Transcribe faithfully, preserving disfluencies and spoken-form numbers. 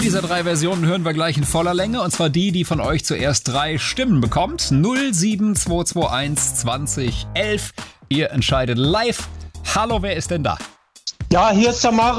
dieser drei Versionen hören wir gleich in voller Länge. Und zwar die, die von euch zuerst drei Stimmen bekommt. null sieben zwei zwei eins zwanzig elf. Ihr entscheidet live. Hallo, wer ist denn da? Ja, hier ist der Mario.